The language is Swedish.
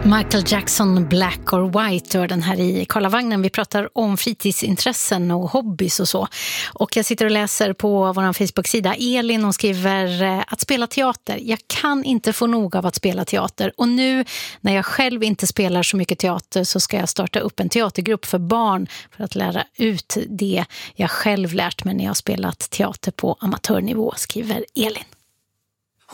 Michael Jackson, Black or White, och den här i Karlavagnen. Vi pratar om fritidsintressen och hobbys och så. Och jag sitter och läser på vår Facebook-sida. Elin, hon skriver att spela teater. Jag kan inte få nog av att spela teater. Och nu när jag själv inte spelar så mycket teater så ska jag starta upp en teatergrupp för barn för att lära ut det jag själv lärt mig när jag har spelat teater på amatörnivå, skriver Elin.